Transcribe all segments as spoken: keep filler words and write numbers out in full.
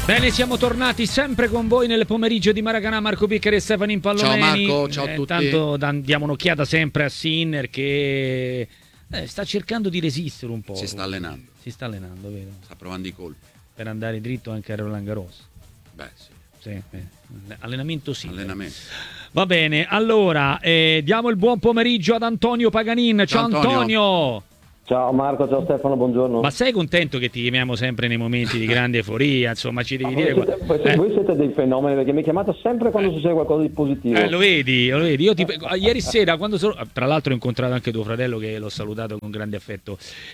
Bene, siamo tornati sempre con voi nel pomeriggio di Maracanã. Marco Piccari e Stefano Impallomeni. Ciao Marco, ciao a eh, tutti. Intanto diamo un'occhiata sempre a Sinner che eh, sta cercando di resistere un po'. Si sta allenando. Si sta allenando, vero? Sta provando i colpi. Per andare dritto anche a Roland Garros. Beh, sì. Sì, eh. Allenamento sì. Allenamento. Va bene, allora eh, diamo il buon pomeriggio ad Antonio Paganin. Ciao, Ciao Antonio. Antonio. Ciao Marco, ciao Stefano, buongiorno. Ma sei contento che ti chiamiamo sempre nei momenti di grande euforia? Insomma, ci devi Ah, dire... voi, siete, qua- voi, eh. voi siete dei fenomeni, perché mi chiamate sempre quando Eh. succede qualcosa di positivo. Eh, lo vedi, lo vedi. Io ti, ieri sera, quando sono, tra l'altro ho incontrato anche tuo fratello che l'ho salutato con grande affetto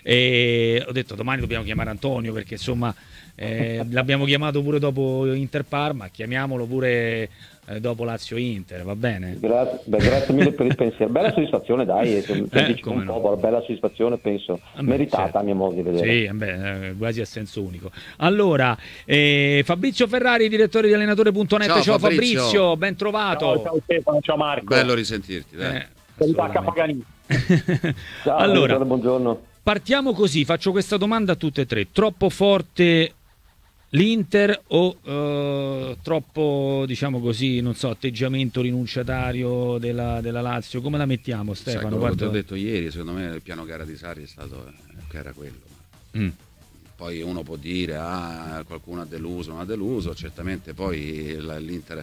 e ho detto domani dobbiamo chiamare Antonio perché insomma eh, l'abbiamo chiamato pure dopo Inter Parma, chiamiamolo pure eh, dopo Lazio Inter, va bene? Grazie, beh, grazie mille per il pensiero. Bella soddisfazione, dai, se Eh, anticipo come un no. po', bella soddisfazione, penso, Vabbè, meritata certo. a mio modo di vedere. Sì, vabbè, eh, quasi a senso unico. Allora, eh, Fabrizio Ferrari, direttore di allenatore punto net. Ciao, Ciao, Fabrizio. Fabrizio, ben trovato. Ciao, ciao Stefano, ciao Marco. Bello risentirti, dai. Eh, Salutacca assolutamente. Paganin. Ciao, Allora, buongiorno, buongiorno. partiamo così, faccio questa domanda a tutte e tre. Troppo forte l'Inter o eh, troppo, diciamo così, non so, atteggiamento rinunciatario della, della Lazio? Come la mettiamo, Sai, Stefano? quello che ti Guarda- ho detto ieri, secondo me il piano gara di Sarri è stato eh, che era quello. Mm. Poi uno può dire ah, qualcuno ha deluso, non ha deluso, certamente poi la- l'Inter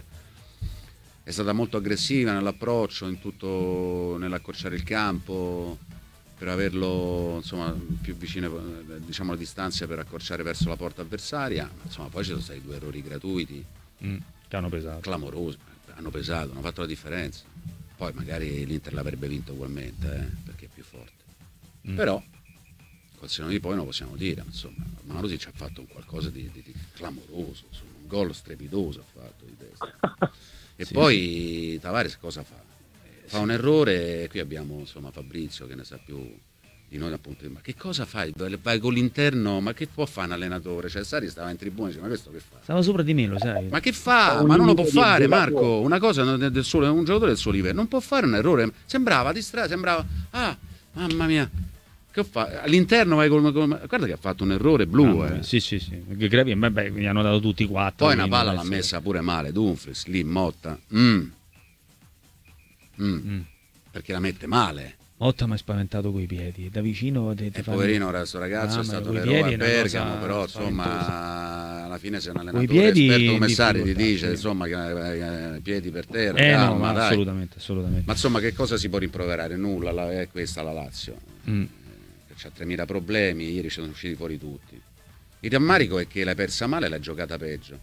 è stata molto aggressiva nell'approccio, in tutto, nell'accorciare il campo, per averlo insomma più vicino, eh, diciamo, le distanze per accorciare verso la porta avversaria. Insomma, poi ci sono stati due errori gratuiti, Mm, che hanno pesato. clamorosi, hanno pesato, hanno fatto la differenza. Poi magari l'Inter l'avrebbe vinto ugualmente, eh, perché è più forte. Mm. Però col senno di poi non possiamo dire, insomma, Marusi ci ha fatto un qualcosa di, di- di clamoroso, insomma, un gol strepitoso ha fatto di destra. E Sì, poi Tavares cosa fa? Fa un errore, e qui abbiamo insomma Fabrizio che ne sa più di noi, appunto, ma che cosa fai? Vai con l'interno, ma che può fare un allenatore? Cioè Sarri stava in tribuna e dice ma questo che fa? Stava sopra di me, lo sai. Ma che fa? Un Ma non lo può limite di fare, giocatore. Marco. Una cosa del del suo, un giocatore del suo livello non può fare un errore. Sembrava distratta, sembrava ah, mamma mia. Che ho fatto? All'interno vai col, col- guarda che ha fatto un errore blu, Ah, eh. Sì, sì, sì. Perché Gravi, beh, mi hanno dato tutti quattro. Poi una quindi palla non l'ha è se- messa pure male, Dumfries, lì Motta. Mm. Mm. Mm. Perché la mette male. Motta mi ha spaventato coi piedi. Da vicino te, te E fanno- poverino questo ragazzo Ah, è ma stato coi l'eroe piedi a è una Bergamo, cosa però spaventosa. insomma alla fine sei un Coi allenatore piedi esperto come in Sarri ti difficoltà, dice sì. insomma che eh, piedi per terra, Eh no, calma, ma dai. assolutamente, assolutamente. Ma insomma che cosa si può rimproverare? Nulla, la- è questa la Lazio. Mm. C'ha tremila problemi, ieri ci sono usciti fuori tutti. Il rammarico è che l'hai persa male e l'hai giocata peggio.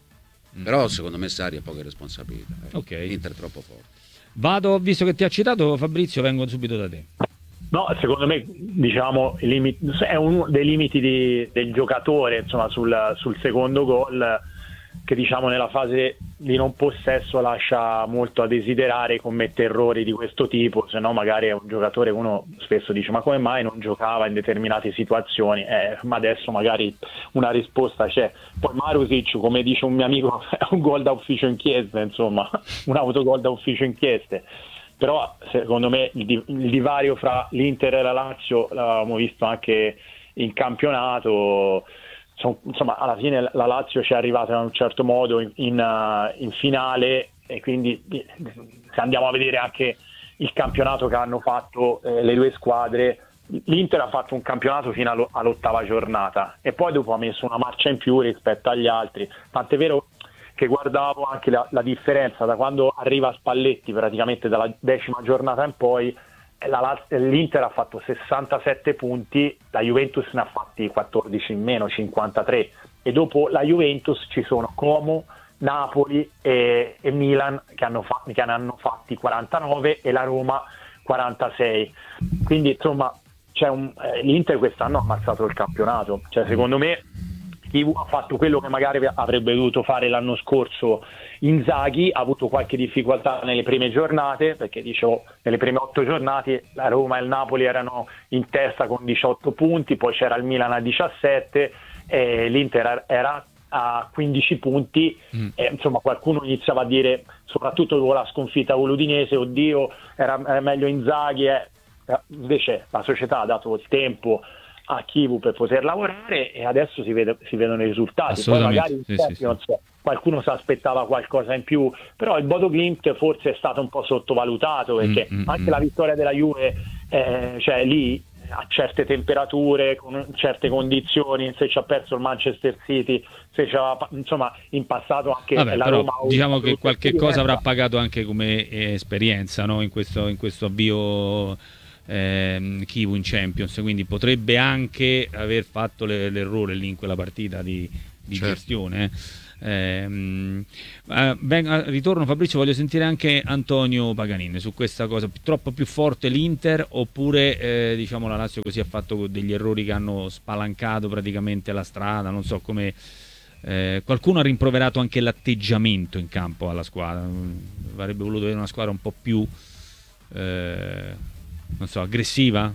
Però secondo me Sarri ha poche responsabilità. eh. Ok. L'Inter è troppo forte. Vado, visto che ti ha citato Fabrizio, vengo subito da te. No, secondo me diciamo il limite- è uno dei limiti di- del giocatore, insomma, sul, sul secondo gol, che diciamo nella fase di non possesso lascia molto a desiderare, commette errori di questo tipo, se no magari è un giocatore, uno spesso dice ma come mai non giocava in determinate situazioni, eh, ma adesso magari una risposta c'è. Poi Marusic, come dice un mio amico, è un gol da ufficio inchieste, insomma, un autogol da ufficio inchieste. Però secondo me il, di- il divario fra l'Inter e la Lazio l'avevamo visto anche in campionato. Son- insomma, alla fine la Lazio ci è arrivata in un certo modo in, in, uh, in finale, e quindi eh, se andiamo a vedere anche il campionato che hanno fatto eh, le due squadre, l'Inter ha fatto un campionato fino allo- all'ottava giornata e poi dopo ha messo una marcia in più rispetto agli altri, tant'è vero che guardavo anche la, la differenza da quando arriva Spalletti, praticamente dalla decima giornata in poi. La Laz- L'Inter ha fatto sessantasette punti, la Juventus ne ha fatti quattordici in meno, cinquantatré, e dopo la Juventus ci sono Como, Napoli e, e Milan che, hanno fa- che ne hanno fatti quarantanove e la Roma quarantasei. Quindi insomma c'è un, eh, l'Inter quest'anno ha ammazzato il campionato, cioè secondo me chi ha fatto quello che magari avrebbe dovuto fare l'anno scorso Inzaghi, ha avuto qualche difficoltà nelle prime giornate, perché dicevo nelle prime otto giornate la Roma e il Napoli erano in testa con diciotto punti, poi c'era il Milan a diciassette e l'Inter era a quindici punti, Mm. e insomma qualcuno iniziava a dire, soprattutto dopo la sconfitta con l'Udinese, oddio era, era meglio Inzaghi, eh. invece la società ha dato il tempo a Chivu per poter lavorare, e adesso si, vede, si vedono i risultati. Poi Assolutamente, magari sì, in sì, sì. non so, qualcuno si aspettava qualcosa in più, però il Bodo Glimt forse è stato un po' sottovalutato, perché Mm, mm, anche mm. la vittoria della Juve, eh, cioè lì a certe temperature, con certe condizioni, se ci ha perso il Manchester City, se c'ha, insomma, in passato anche Vabbè, la però Roma ha diciamo avuto che qualche cosa avrà diversa. pagato anche come eh, esperienza, no? in, questo, in questo avvio ehm, Kivu in Champions, quindi potrebbe anche aver fatto le- l'errore lì in quella partita di, di Certo. gestione. Ehm, eh, ben- a- ritorno Fabrizio, voglio sentire anche Antonio Paganini su questa cosa. Troppo più forte l'Inter, oppure eh, diciamo la Lazio così ha fatto degli errori che hanno spalancato praticamente la strada, non so come. Eh, qualcuno ha rimproverato anche l'atteggiamento in campo alla squadra. Mm, avrebbe voluto avere una squadra un po' più eh, non so, aggressiva.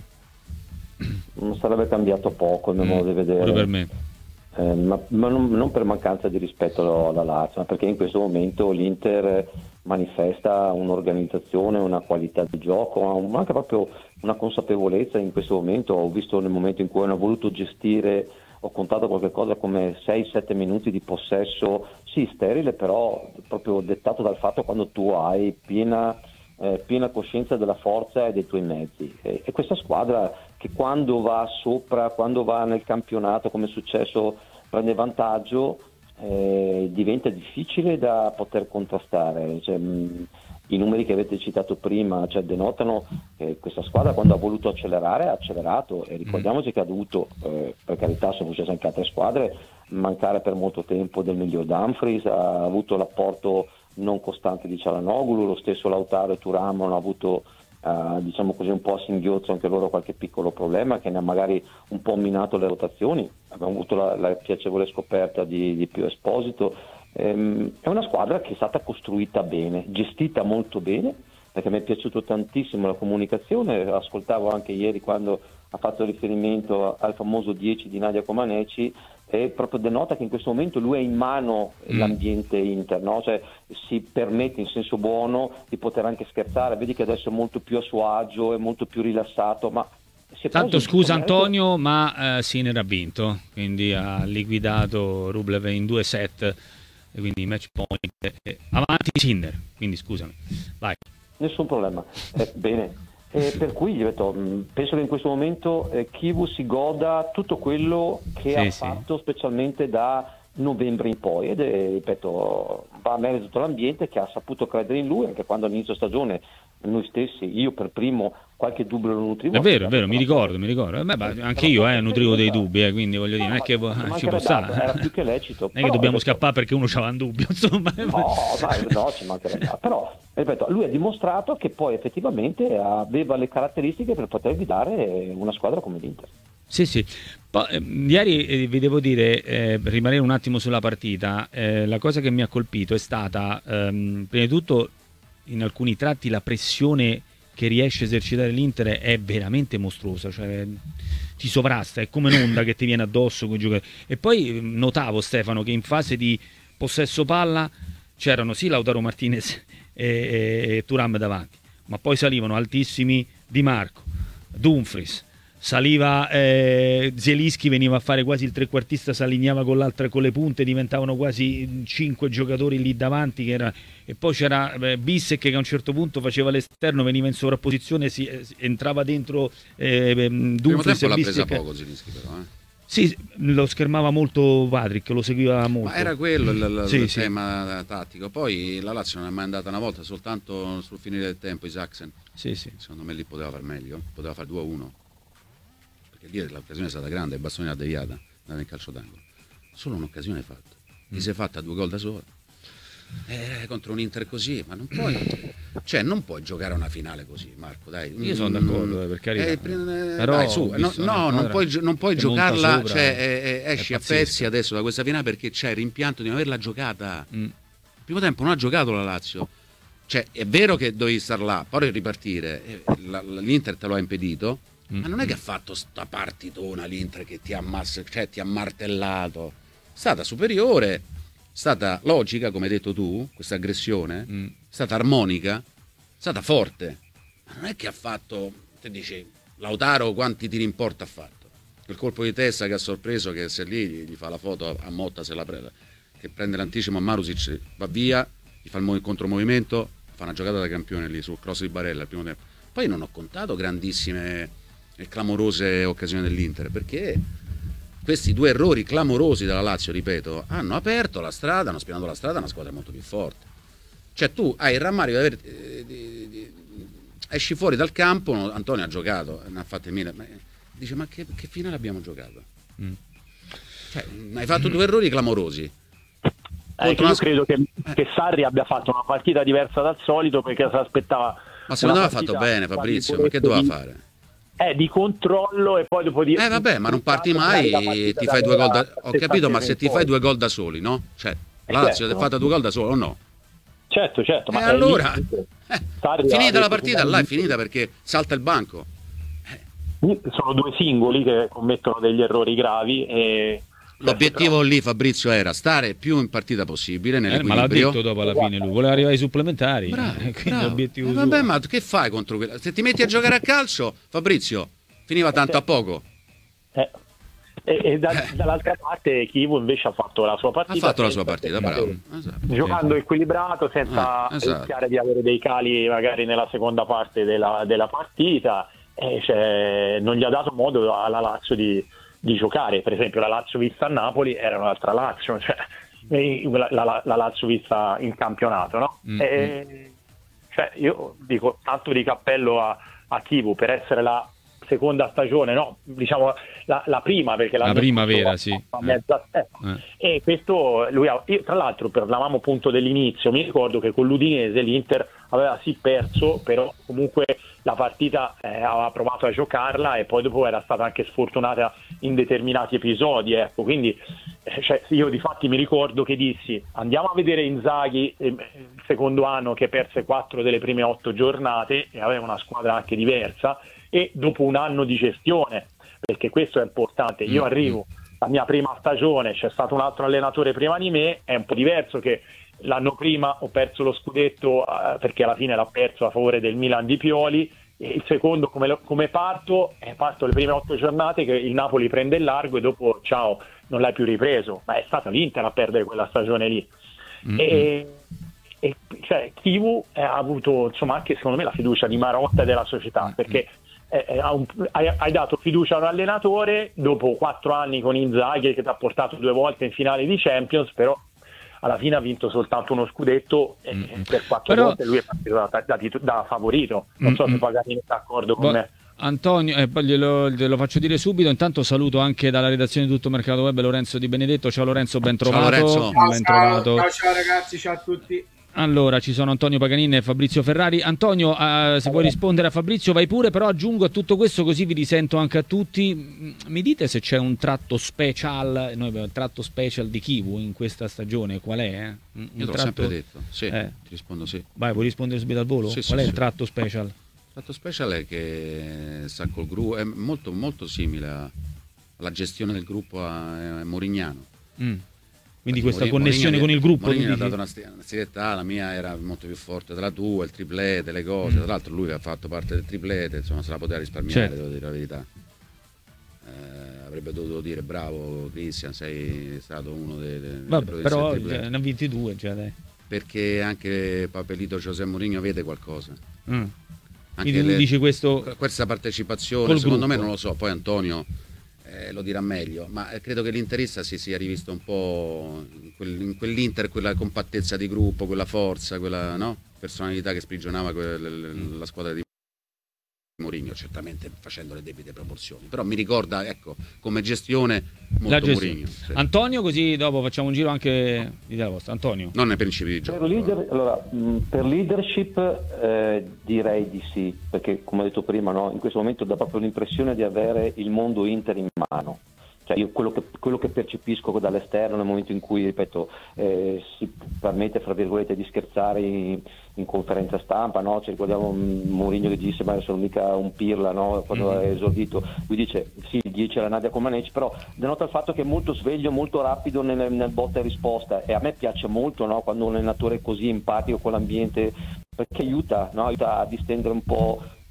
Non sarebbe cambiato poco il mio Mm, modo di vedere. pure per me. Eh, ma, ma non, non per mancanza di rispetto alla Lazio, ma perché in questo momento l'Inter manifesta un'organizzazione, una qualità di gioco, ma anche proprio una consapevolezza. In questo momento ho visto, nel momento in cui hanno voluto gestire, ho contato qualche cosa come sei sette minuti di possesso, sì sterile, però proprio dettato dal fatto quando tu hai piena Eh, piena coscienza della forza e dei tuoi mezzi, e, e questa squadra che quando va sopra, quando va nel campionato, come è successo, prende vantaggio, eh, diventa difficile da poter contrastare. Cioè, mh, i numeri che avete citato prima, cioè, denotano che questa squadra quando ha voluto accelerare ha accelerato, e ricordiamoci che ha dovuto, eh, per carità sono successe anche altre squadre, mancare per molto tempo del miglior Dumfries, ha avuto l'apporto non costante di Cialanoglu, lo stesso Lautaro e Thuram hanno avuto eh, diciamo così un po' a singhiozzo anche loro qualche piccolo problema che ne ha magari un po' minato le rotazioni. Abbiamo avuto la, la piacevole scoperta di, di Pio Esposito. Ehm, è una squadra che è stata costruita bene, gestita molto bene, perché mi è piaciuto tantissimo la comunicazione. Ascoltavo anche ieri quando ha fatto riferimento al famoso dieci di Nadia Comaneci, e proprio denota che in questo momento lui è in mano Mm. l'ambiente Inter, no? Cioè, si permette in senso buono di poter anche scherzare, vedi che adesso è molto più a suo agio, è molto più rilassato, ma si è Tanto preso scusa giusto merito. Antonio, ma eh, Sinner ha vinto, quindi ha liquidato Rublev in due set, e quindi match point. eh, avanti Sinner, quindi scusami. Vai. Nessun problema. Eh, bene. Eh, per cui gli ho detto, mh, penso che in questo momento eh, Chivu si goda tutto quello che Sì, ha sì. fatto, specialmente da novembre in poi, ed è, ripeto, va a merito tutto l'ambiente che ha saputo credere in lui, anche quando all'inizio stagione noi stessi, io per primo, qualche dubbio lo nutrivo. È vero, è vero, mi ricordo, mi ricordo. Eh, beh, beh, anche io eh, nutrivo dei dubbi, eh, quindi voglio dire, non è che No, ma ci mancherebbe può stare. altro, era più che lecito. Non è che Però, dobbiamo ripeto, scappare perché uno c'aveva un dubbio, insomma. No, dai, no, ci mancherebbe. Però, ripeto, lui ha dimostrato che poi effettivamente aveva le caratteristiche per poter guidare una squadra come l'Inter. Sì, sì. Poi, eh, ieri eh, vi devo dire, eh, per rimanere un attimo sulla partita, eh, la cosa che mi ha colpito è stata, ehm, prima di tutto, in alcuni tratti la pressione che riesce a esercitare l'Inter è veramente mostruosa, cioè ti sovrasta, è come un'onda che ti viene addosso con i giocatori. E poi eh, notavo, Stefano, che in fase di possesso palla c'erano sì Lautaro Martinez e, e, e Thuram davanti, ma poi salivano altissimi Di Marco, Dumfries, saliva eh, Zielinski, veniva a fare quasi il trequartista, si allineava con l'altra, con le punte, diventavano quasi cinque giocatori lì davanti che era... e poi c'era eh, Bissek che a un certo punto faceva l'esterno, veniva in sovrapposizione, si, eh, entrava dentro eh, Il primo Dumfries tempo e l'ha presa Bissek. poco Zielinski però, eh. Sì, lo schermava molto Patrick, lo seguiva molto. Ma era quello il, il- Sì, il sì. tema tattico. Poi la Lazio non è mai andata una volta, soltanto sul finire del tempo Isaacsen. Sì, sì. Secondo me lì poteva far meglio, poteva fare due a uno. Perché lì l'occasione è stata grande, il bastone l'ha deviata, andata nel calcio d'angolo. Solo un'occasione fatta. Gli si è fatta due gol da sola. Eh, contro un Inter così, ma non puoi, cioè non puoi giocare una finale così, Marco, dai. Io sono d'accordo, eh, per carità. Eh, pre- Però dai, su, ho no, visto una no, non squadra puoi, gio- non puoi che monta giocarla, sopra, cioè eh, è esci a pazzesca. pezzi adesso da questa finale perché c'è il rimpianto di non averla giocata. Mm. Il primo tempo non ha giocato la Lazio, cioè è vero che dovevi star là, poi ripartire, eh, la- la- l'Inter te lo ha impedito, Mm. ma non è che ha fatto sta partitona l'Inter che ti ha, ammassa- cioè, ti ha martellato, è stata superiore, è stata logica come hai detto tu, questa aggressione, Mm. è stata armonica, è stata forte, ma non è che ha fatto, te dici, Lautaro quanti tiri in porta ha fatto? quel colpo di testa che ha sorpreso, che se lì gli fa la foto a Motta, se la prende, che prende l'anticipo a Marusic, va via, gli fa il contromovimento, fa una giocata da campione lì sul cross di Barella al primo tempo. Poi non ho contato grandissime e clamorose occasioni dell'Inter, perché questi due errori clamorosi della Lazio, ripeto, hanno aperto la strada, hanno spianato la strada a una squadra molto più forte. Cioè tu hai il rammarico di aver, eh, di, di, esci fuori dal campo, Antonio ha giocato, ne ha fatte mille, ma, dice ma che, che finale abbiamo giocato? Mm. Cioè, hai fatto due errori clamorosi. Eh, io credo che, che Sarri abbia fatto una partita diversa dal solito, perché si aspettava. Ma secondo me ha fatto bene Fabrizio, ma che doveva fare? Eh, di controllo, e poi dopo di. Eh vabbè, ma non parti mai, ti fai due gol da. Ho capito, ma se ti fai due gol da soli, no? Cioè, la Lazio ti ha fatto due gol da solo o no? Certo, certo. E ma allora, eh, finita la partita, là è finita perché salta il banco. Eh. Sono due singoli che commettono degli errori gravi e. L'obiettivo lì, Fabrizio, era stare più in partita possibile nell'equilibrio. Eh, ma l'ha detto dopo alla fine lui, voleva arrivare ai supplementari. Bravo, quindi bravo. l'obiettivo eh, vabbè, ma che fai contro quella? Se ti metti a giocare a calcio, Fabrizio, finiva tanto a poco. Eh. E, e da, dall'altra parte Chivu invece ha fatto la sua partita. Ha fatto la sua partita, bravo. Esatto. Giocando equilibrato, senza eh, esatto. rischiare di avere dei cali magari nella seconda parte della, della partita. E cioè, non gli ha dato modo alla Lazio di di giocare. Per esempio la Lazio vista a Napoli era un'altra Lazio, cioè la, la, la Lazio vista in campionato, no? Mm-hmm. E, cioè, io dico tanto di cappello a, a Chivu per essere la seconda stagione, no, diciamo la, la prima, perché la prima vera, sì. Mezza, eh. Eh. E questo lui ha, io, tra l'altro parlavamo appunto dell'inizio, mi ricordo che con l'Udinese l'Inter aveva sì perso, però comunque la partita eh, aveva provato a giocarla e poi dopo era stata anche sfortunata in determinati episodi, ecco. Quindi eh, cioè, io di fatti mi ricordo che dissi andiamo a vedere Inzaghi eh, il secondo anno che perse quattro delle prime otto giornate e aveva una squadra anche diversa, e dopo un anno di gestione, perché questo è importante, io arrivo la mia prima stagione, c'è stato un altro allenatore prima di me, è un po' diverso che l'anno prima ho perso lo scudetto eh, perché alla fine l'ha perso a favore del Milan di Pioli, e il secondo come, lo, come parto, eh, parto le prime otto giornate che il Napoli prende il largo e dopo ciao, non l'hai più ripreso, ma è stato l'Inter a perdere quella stagione lì. Mm-hmm. E, e cioè Chivu ha avuto insomma anche secondo me la fiducia di Marotta e della società, mm-hmm. perché eh, un, hai, hai dato fiducia a un allenatore dopo quattro anni con Inzaghi che ti ha portato due volte in finale di Champions, però alla fine ha vinto soltanto uno scudetto e mm-hmm. per quattro però... volte lui è partito da, da, da favorito. Non so mm-hmm. se Paganini è d'accordo con me. Antonio, eh, poi glielo, glielo faccio dire subito. Intanto saluto anche dalla redazione di Tutto Mercato Web Lorenzo Di Benedetto. Ciao Lorenzo, ben trovato. Ciao, Lorenzo. Ciao, ben ciao, trovato. ciao, ciao ragazzi, ciao a tutti. Allora, ci sono Antonio Paganini e Fabrizio Ferrari. Antonio, eh, se vuoi rispondere a Fabrizio vai pure, però aggiungo a tutto questo così vi risento anche a tutti. Mi dite se c'è un tratto special, noi abbiamo un tratto special di Chivu in questa stagione, qual è? Eh? Un Io te l'ho tratto... sempre detto, sì, eh. ti rispondo sì. Vai, vuoi rispondere subito al volo? Sì, qual sì, è sì. il tratto special? Il tratto special è che sta col gruppo, è molto, molto simile a, alla gestione del gruppo a, a Morignano. Mm. Quindi Infatti, questa Mourinho, connessione Mourinho, con il gruppo. Mourinho ha dato una, st- una stiletta, la mia era molto più forte della tua, il triplete, le cose. Mm. Tra l'altro lui ha fatto parte del triplete, insomma se la poteva risparmiare, certo. Devo dire la verità. Eh, avrebbe dovuto dire bravo Cristian, sei stato uno dei... De, Vabbè, però ne ha vinti due già, dai. Perché anche Papelito José Mourinho vede qualcosa. Mm. Anche Quindi le, dici questo... Questa partecipazione, secondo gruppo. me non lo so, poi Antonio... Eh, lo dirà meglio, ma credo che l'interista si sia rivisto un po' in, quel, in quell'Inter, quella compattezza di gruppo, quella forza, quella no? personalità che sprigionava quel, la squadra di Mourinho, certamente facendo le debite proporzioni, però mi ricorda, ecco, come gestione molto Mourinho. Sì. Antonio, così dopo facciamo un giro anche di della vostra. Antonio. Non nei principi di gioco. Per, leader, allora, per leadership eh, direi di sì, perché come ho detto prima, no, in questo momento dà proprio l'impressione di avere il mondo Inter in mano. Cioè io quello che, quello che percepisco dall'esterno nel momento in cui, ripeto, eh, si permette fra virgolette di scherzare in, in conferenza stampa, no? Ci ricordiamo Mourinho che disse ma io sono mica un pirla, no? Quando mm-hmm. è esordito, lui dice sì, dice la Nadia Comaneci, però denota il fatto che è molto sveglio, molto rapido nel, nel botta e risposta, e a me piace molto, no? Quando un allenatore è così empatico con l'ambiente, perché aiuta, no? Aiuta a distendere un po'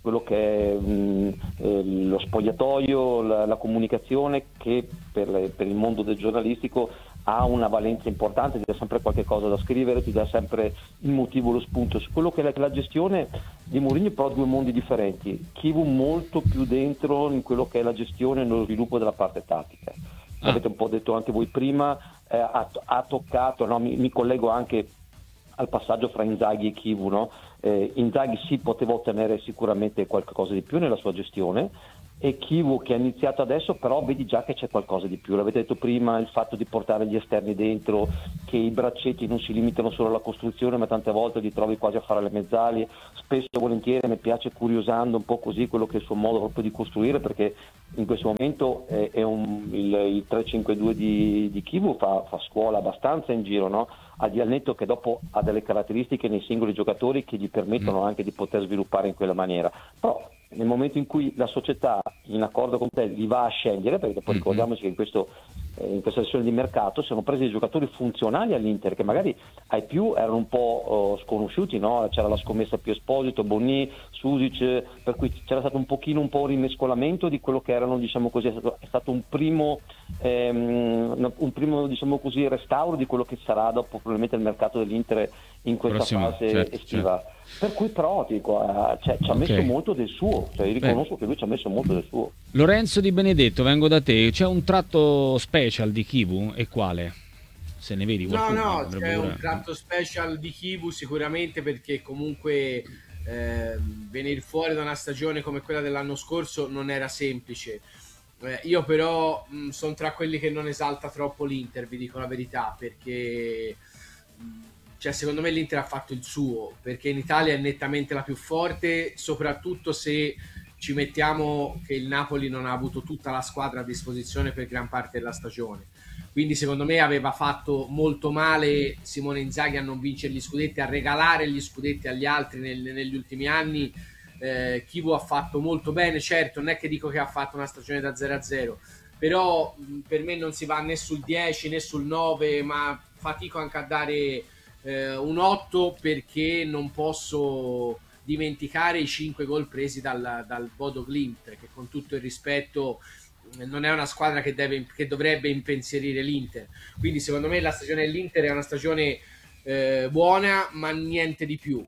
quello che è mh, eh, lo spogliatoio, la, la comunicazione, che per, le, per il mondo del giornalistico ha una valenza importante, ti dà sempre qualche cosa da scrivere, ti dà sempre il motivo, lo spunto. Su quello che è la, la gestione di Mourinho, però due mondi differenti. Kivu molto più dentro in quello che è la gestione e lo sviluppo della parte tattica. Ah. Avete un po' detto anche voi prima, eh, ha, ha toccato, no? mi, mi collego anche al passaggio fra Inzaghi e Kivu, no? eh, Inzaghi sì poteva ottenere sicuramente qualcosa di più nella sua gestione, e Kivu che ha iniziato adesso, però vedi già che c'è qualcosa di più. L'avete detto prima, il fatto di portare gli esterni dentro, che i braccetti non si limitano solo alla costruzione, ma tante volte li trovi quasi a fare le mezzali. Spesso e volentieri mi piace, curiosando un po' così quello che è il suo modo proprio di costruire, perché in questo momento è, è un, il, il tre cinque due di, di Kivu fa, fa scuola abbastanza in giro, no? Al netto che dopo ha delle caratteristiche nei singoli giocatori che gli permettono anche di poter sviluppare in quella maniera. Però nel momento in cui la società, in accordo con te, li va a scegliere, perché poi ricordiamoci che in, questo, eh, in questa sessione di mercato sono presi dei giocatori funzionali all'Inter, che magari ai più erano un po' oh, sconosciuti, no? C'era la scommessa più Esposito, Bonni, Susic, per cui c'era stato un pochino un po' un rimescolamento di quello che erano, diciamo così, è stato, è stato un primo, ehm, un primo diciamo così, restauro di quello che sarà dopo probabilmente il mercato dell'Inter in questa Prossimo, fase certo, estiva. Certo. Per cui però dico, eh, cioè, ci ha okay. messo molto del suo, cioè, riconosco Beh. che lui ci ha messo molto del suo. Lorenzo Di Benedetto, vengo da te, c'è un tratto special di Kivu, e quale? Se ne vedi qualcuno? No, no, c'è un tratto special di Kivu sicuramente, perché comunque eh, venire fuori da una stagione come quella dell'anno scorso non era semplice. Eh, io però sono tra quelli che non esalta troppo l'Inter, vi dico la verità, perché mh, cioè, secondo me l'Inter ha fatto il suo, perché in Italia è nettamente la più forte, soprattutto se ci mettiamo che il Napoli non ha avuto tutta la squadra a disposizione per gran parte della stagione. Quindi secondo me aveva fatto molto male Simone Inzaghi a non vincere gli scudetti, a regalare gli scudetti agli altri nel, negli ultimi anni. eh, Kivu ha fatto molto bene, certo, non è che dico che ha fatto una stagione da zero a zero, però mh, per me non si va né sul dieci né sul nove, ma fatico anche a dare eh, un otto, perché non posso dimenticare i cinque gol presi dal, dal Bodo Glimt, che con tutto il rispetto non è una squadra che, deve, che dovrebbe impensierire l'Inter. Quindi secondo me la stagione dell'Inter è una stagione eh, buona, ma niente di più,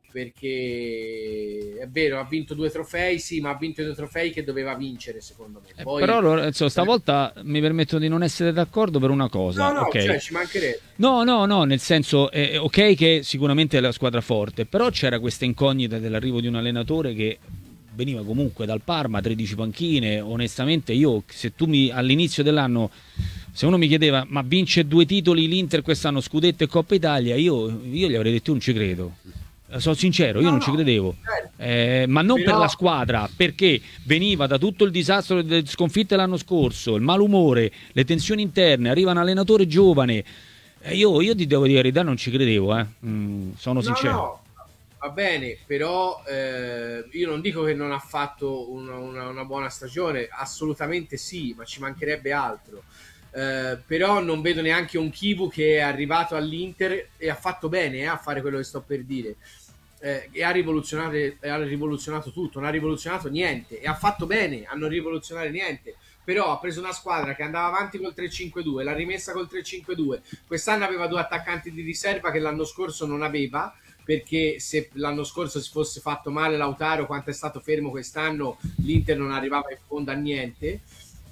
perché è vero, ha vinto due trofei, sì, ma ha vinto due trofei che doveva vincere, secondo me. Poi, eh, però Lorenzo, stavolta eh, mi permetto di non essere d'accordo per una cosa. No, no, okay. cioè, ci mancherebbe. No, no, no, nel senso, eh, ok che sicuramente è la squadra forte, però c'era questa incognita dell'arrivo di un allenatore che veniva comunque dal Parma, tredici panchine. Onestamente io, se tu mi all'inizio dell'anno, se uno mi chiedeva ma vince due titoli l'Inter quest'anno, scudetto e Coppa Italia, io, io gli avrei detto non ci credo, sono sincero, io no, non ci credevo, eh, ma non però... per la squadra, perché veniva da tutto il disastro delle sconfitte l'anno scorso, il malumore, le tensioni interne, arriva un allenatore giovane, eh, io, io ti devo dire la verità, non ci credevo, eh. mm, sono sincero. No, no. Va bene, però eh, io non dico che non ha fatto una, una, una buona stagione, assolutamente sì, ma ci mancherebbe altro. Eh, però non vedo neanche un Kivu che è arrivato all'Inter e ha fatto bene eh, a fare quello che sto per dire. Eh, e ha rivoluzionato, ha rivoluzionato tutto, non ha rivoluzionato niente, e ha fatto bene a non rivoluzionare niente. Però ha preso una squadra che andava avanti col tre cinque due, l'ha rimessa col tre cinque due, quest'anno aveva due attaccanti di riserva che l'anno scorso non aveva, perché se l'anno scorso si fosse fatto male Lautaro, quanto è stato fermo quest'anno, l'Inter non arrivava in fondo a niente,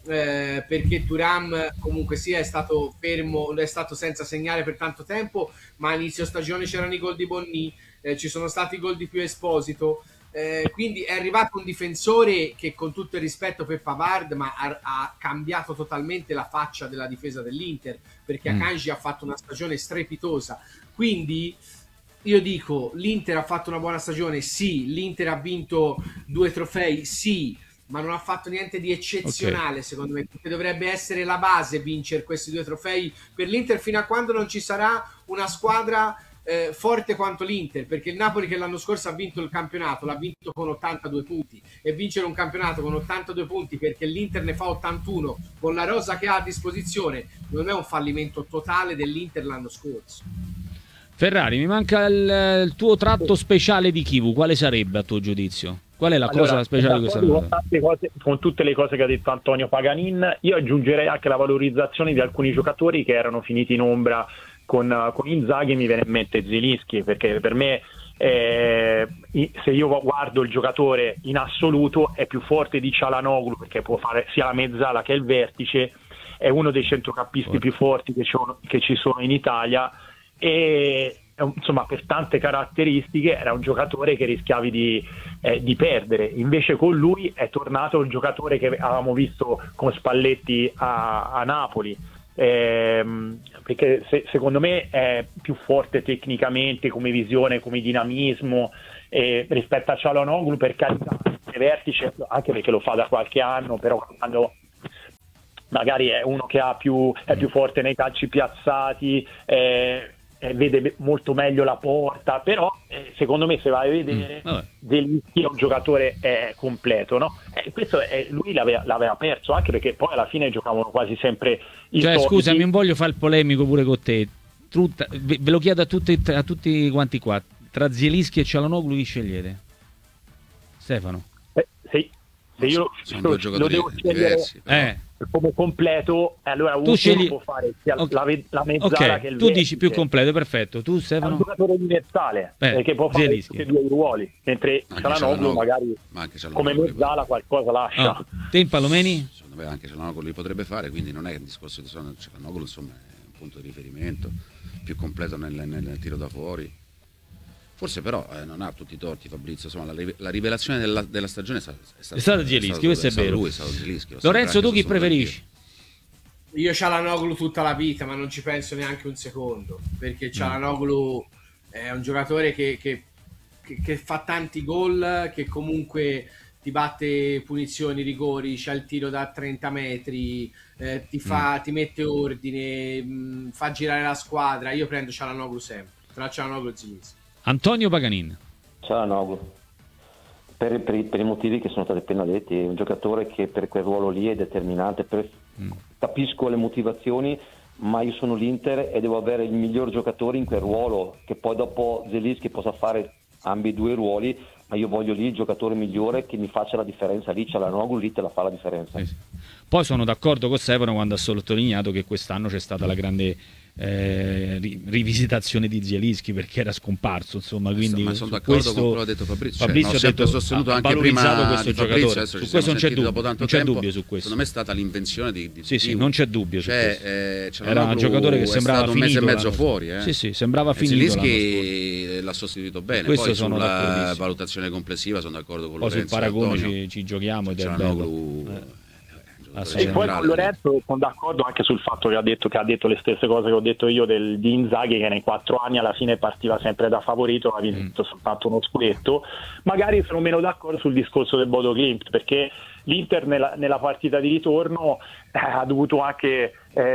eh, perché Thuram comunque sia è stato fermo, è stato senza segnare per tanto tempo, ma a inizio stagione c'erano i gol di Bonni, eh, ci sono stati i gol di più Esposito, eh, quindi è arrivato un difensore che, con tutto il rispetto per Pavard, ma ha, ha cambiato totalmente la faccia della difesa dell'Inter, perché mm. Akanji ha fatto una stagione strepitosa. Quindi io dico, l'Inter ha fatto una buona stagione, sì, l'Inter ha vinto due trofei, sì, ma non ha fatto niente di eccezionale, okay. Secondo me, perché dovrebbe essere la base vincere questi due trofei per l'Inter, fino a quando non ci sarà una squadra eh, forte quanto l'Inter, perché il Napoli, che l'anno scorso ha vinto il campionato, l'ha vinto con ottantadue punti, e vincere un campionato con ottantadue punti perché l'Inter ne fa ottantuno con la rosa che ha a disposizione non è un fallimento totale dell'Inter l'anno scorso. Ferrari, mi manca il, il tuo tratto speciale di Kivu, quale sarebbe a tuo giudizio? Qual è la Allora, cosa speciale di questa con, cosa? tante cose, con tutte le cose che ha detto Antonio Paganin, io aggiungerei anche la valorizzazione di alcuni giocatori che erano finiti in ombra con, con Inzaghi. Mi viene in mente Zielinski, perché per me eh, se io guardo il giocatore in assoluto è più forte di Çalhanoğlu, perché può fare sia la mezzala che il vertice, è uno dei centrocampisti Forte. più forti che, che ci sono in Italia, e insomma per tante caratteristiche era un giocatore che rischiavi di, eh, di perdere. Invece con lui è tornato il giocatore che avevamo visto con Spalletti a, a Napoli, ehm, perché se, secondo me è più forte tecnicamente, come visione, come dinamismo, eh, rispetto a Çalhanoğlu, per carità, vertice, anche perché lo fa da qualche anno, però quando magari è uno che ha più, è più forte nei calci piazzati, eh, eh, vede molto meglio la porta, però eh, secondo me se vai a vedere Mm, Zielinski è un giocatore eh, completo, no? Eh, questo è, lui l'aveva, l'aveva perso, anche perché poi alla fine giocavano quasi sempre i Cioè, soliti. scusami, non voglio fare il polemico pure con te. Tutta- ve ve lo chiedo a tutti, a tutti quanti qua. Tra Zielinski e Çalhanoğlu chi scegliete? Stefano. Eh, se, se io Sono lo, due lo giocatori devo scegliere diversi. però. Eh, come completo, allora Tu uno scegli- può fare sia Ok. la, ve- la mezzala ok, che il tu dici più vertice. completo, perfetto. Tu È un Stefano? giocatore universale, Eh, perché può fare Zielinski. tutti e due i ruoli, mentre Anche Çalhanoğlu Çalhanoğlu, magari ma anche Çalhanoğlu come li mezzala qualcosa lascia. Ah, te in Palomeni? Secondo me anche Çalhanoğlu li potrebbe fare, quindi non è un discorso di sono Çalhanoğlu, insomma è un punto di riferimento più completo nel, nel- nel tiro da fuori. Forse però eh, non ha tutti i torti Fabrizio, insomma la, rive- la rivelazione della, della stagione è stata, è stata, È stato Zielinski, questo è stato vero. lui, è stato Zielinski, lo Lorenzo, sempre tu chi anche sostenuto preferisci? Io Çalhanoğlu tutta la vita, ma non ci penso neanche un secondo, perché Çalhanoğlu è un giocatore che, che- che- che fa tanti gol, che comunque ti batte punizioni, rigori, c'ha il tiro da trenta metri, eh, ti, fa, ti mette ordine, mh, fa girare la squadra. Io prendo Çalhanoğlu sempre, tra Çalhanoğlu e Zielinski. Antonio Paganin. Çalhanoğlu. Per, per, i- per i motivi che sono stati appena detti, è un giocatore che per quel ruolo lì è determinante. Per- capisco le motivazioni, ma io sono l'Inter e devo avere il miglior giocatore in quel ruolo, che poi dopo Zielinski possa fare ambi i due ruoli, ma io voglio lì il giocatore migliore che mi faccia la differenza lì. Çalhanoğlu lì te la fa la differenza. Sì, sì. Poi sono d'accordo con Stefano quando ha sottolineato che quest'anno c'è stata la grande eh, ri- rivisitazione di Zielinski, perché era scomparso, insomma, quindi ma sono su d'accordo questo- con quello che ha detto Fabrizio, cioè, Fabrizio l'ho ha sempre detto- sostenuto ha anche valorizzato prima questo di Fabrizio, giocatore. adesso ci Su siamo questo non c'è sentiti dubbio, dopo tanto non c'è tempo. dubbio su questo. Secondo me è stata l'invenzione di, di Sì, sì, di- non c'è dubbio su cioè, questo. eh, Era un Çalhanoğlu giocatore che è sembrava stato un mese e finito mezzo l'anno- fuori, eh. Sì, sì, sembrava E finito l'anno Zielinski l'ha sostituito bene. Questo Poi sono sulla d'accordissimo. valutazione complessiva sono d'accordo con Poi sul Lorenzo e paragone Antonio. ci, ci giochiamo ed è Çalhanoğlu bello. è Eh. un giocatore E poi centrale. con Lorenzo sono d'accordo anche sul fatto che ha detto che ha detto le stesse cose che ho detto io del, di Inzaghi, che nei quattro anni alla fine partiva sempre da favorito, ha vinto soltanto uno scudetto. Magari sono meno d'accordo sul discorso del Bodo Glimt, perché l'Inter nella, nella partita di ritorno eh, ha dovuto anche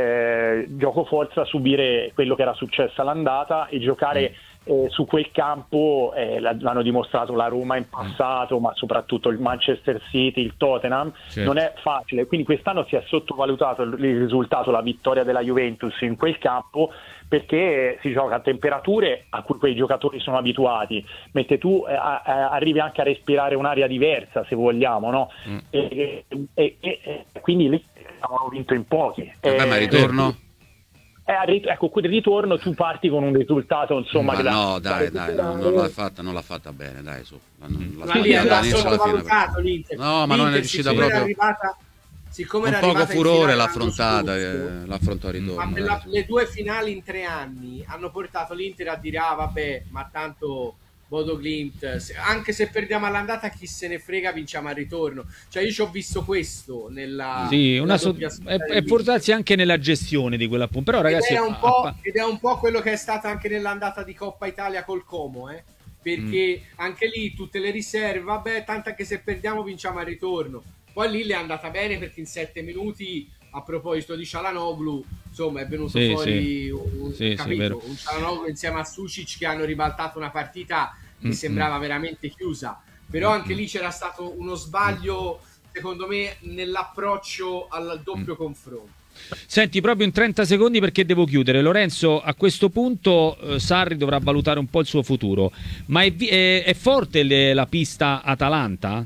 eh, gioco forza subire quello che era successo all'andata e giocare eh, su quel campo. Eh, l'hanno dimostrato la Roma in passato, ma soprattutto il Manchester City, il Tottenham. Certo. Non è facile, quindi quest'anno si è sottovalutato il il risultato, la vittoria della Juventus in quel campo, perché si gioca a temperature a cui quei giocatori sono abituati, mentre tu eh, a- a- arrivi anche a respirare un'aria diversa, se vogliamo, no? Mm. E, e- e- e quindi lì avevano vinto in pochi. Vabbè, ma Eh, ritorno? eh, al rit- ecco, quel ritorno tu parti con un risultato, insomma, Ma che da- no, dai, da dai, non, recuperare. non l'ha fatta, non l'ha fatta bene, dai, su. La- la- Ma la- lì è dall'inizio alla fine. sottovalutato l'Inter. No, ma non è L'Inter, riuscita siccome era proprio. arrivata, siccome Un era poco arrivata in furore finale l'ha l'anno affrontata, scorso, eh, l'ha affrontato a ritorno. ma per dai, la- su. le due finali in tre anni hanno portato l'Inter a dire ah vabbè, ma tanto Bodo Glimt, se- anche se perdiamo all'andata chi se ne frega, vinciamo al ritorno. Cioè io ci ho visto questo nella, Sì, nella una so- doppia e, sfida e dell'Inter. forse anche nella gestione di quella punta. Però ragazzi, ed, è un a- po', a- ed è un po' quello che è stato anche nell'andata di Coppa Italia col Como, eh? Perché anche lì tutte le riserve, vabbè, tanto anche se perdiamo vinciamo al ritorno. Poi lì le è andata bene perché in sette minuti, a proposito di Çalhanoğlu, insomma è venuto Sì, fuori sì. un, Sì, sì, capito? vero. un Çalhanoğlu insieme a Sucic che hanno ribaltato una partita che Mm, sembrava veramente chiusa. Però anche lì c'era stato uno sbaglio, secondo me, nell'approccio al doppio confronto. Senti, proprio in trenta secondi perché devo chiudere. Lorenzo, a questo punto eh, Sarri dovrà valutare un po' il suo futuro, ma è, è, è forte le, la pista Atalanta?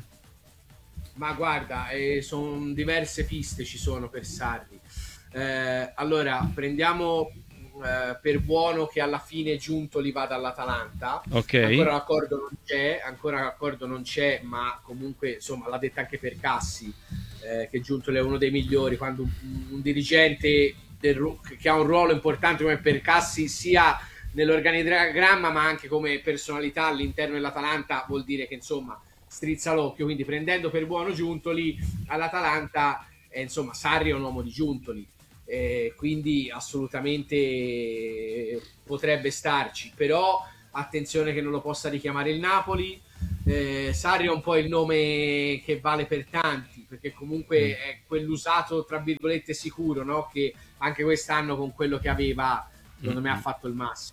Ma guarda, eh, sono diverse piste ci sono per Sarri. Eh, allora, prendiamo eh, per buono che alla fine Giuntoli vada all'Atalanta. Okay. Ancora l'accordo non c'è, ancora l'accordo non c'è, ma comunque insomma l'ha detta anche per Cassi, eh, che Giuntoli è uno dei migliori. Quando un, un dirigente del, che ha un ruolo importante come per Cassi, sia nell'organigramma ma anche come personalità all'interno dell'Atalanta, vuol dire che insomma strizza l'occhio. Quindi prendendo per buono Giuntoli all'Atalanta, eh, insomma Sarri è un uomo di Giuntoli, eh, quindi assolutamente potrebbe starci, però attenzione che non lo possa richiamare il Napoli. eh, Sarri è un po' il nome che vale per tanti, perché comunque è quell'usato tra virgolette sicuro, no? Che anche quest'anno con quello che aveva secondo me ha fatto il massimo.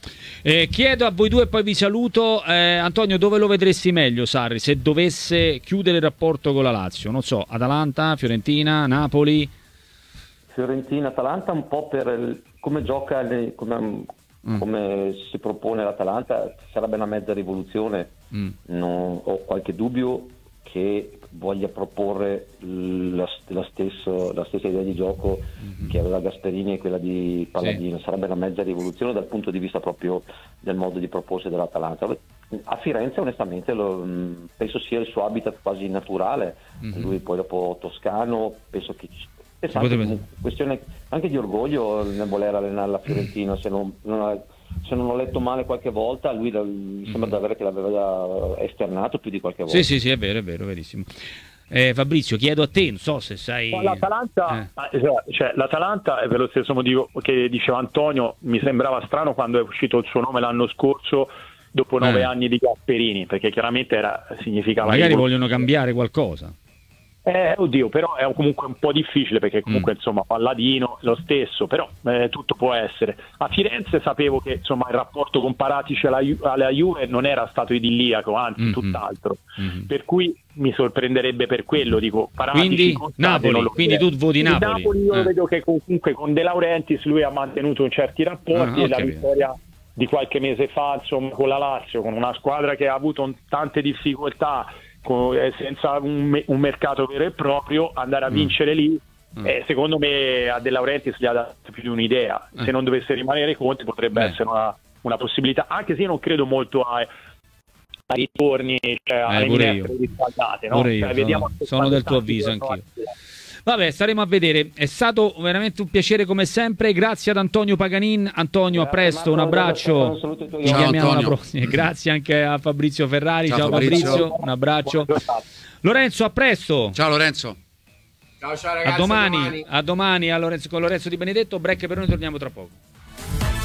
Eh, chiedo a voi due e poi vi saluto. eh, Antonio, dove lo vedresti meglio Sarri se dovesse chiudere il rapporto con la Lazio? Non so, Atalanta, Fiorentina, Napoli? Fiorentina, Atalanta, un po' per il, come gioca, le, come, mm. come si propone l'Atalanta, sarebbe una mezza rivoluzione. Mm. Non, ho qualche dubbio che voglia proporre la, la, stesso, la stessa idea di gioco mm-hmm. che aveva Gasperini e quella di Palladino. Sì. Sarebbe una mezza rivoluzione dal punto di vista proprio del modo di proporsi dell'Atalanta. A Firenze onestamente lo, penso sia il suo habitat quasi naturale. Mm-hmm. Lui poi dopo toscano, penso che è anche questione anche di orgoglio nel voler allenare la Fiorentina. Se non, non ha, se non ho letto male qualche volta, lui da, mi sembra mm-hmm. davvero che l'aveva esternato più di qualche volta. Sì, sì, sì, è vero, è vero, verissimo. Eh, Fabrizio, chiedo a te, non so se sai... L'Atalanta, eh. cioè, l'Atalanta è per lo stesso motivo che diceva Antonio, mi sembrava strano quando è uscito il suo nome l'anno scorso, dopo nove eh. anni di Gasperini, perché chiaramente era, significava... Magari vogliono cambiare qualcosa. Eh, oddio, però è comunque un po' difficile perché comunque mm. insomma Palladino lo stesso, però eh, tutto può essere. A Firenze sapevo che insomma il rapporto con Paratici alla, Ju- alla Juve non era stato idilliaco, anzi mm-hmm. tutt'altro, mm-hmm. per cui mi sorprenderebbe per quello, dico Paratici, quindi Napoli, quindi tu voti Napoli. Napoli io eh. vedo che comunque con De Laurentiis lui ha mantenuto certi rapporti ah, e la vittoria di qualche mese fa insomma con la Lazio, con una squadra che ha avuto un, tante difficoltà, senza un, un mercato vero e proprio, andare a vincere mm. lì mm. Eh, secondo me a De Laurentiis gli ha dato più di un'idea. eh. Se non dovesse rimanere Conte potrebbe eh. essere una, una possibilità, anche se io non credo molto a, ai ritorni, cioè eh, alle minestre riscaldate, no? Cioè, vediamo sono, sono del tuo avviso anch'io. Vabbè, staremo a vedere. È stato veramente un piacere come sempre. Grazie ad Antonio Paganin. Antonio, a presto, un abbraccio. Ci chiamiamo alla prossima. Grazie anche a Fabrizio Ferrari. Ciao, ciao Fabrizio. Fabrizio, un abbraccio. Lorenzo, a presto. Ciao Lorenzo. Ciao ciao ragazzi. A domani, a domani. A domani a Lorenzo, con Lorenzo Di Benedetto. Break per noi, torniamo tra poco.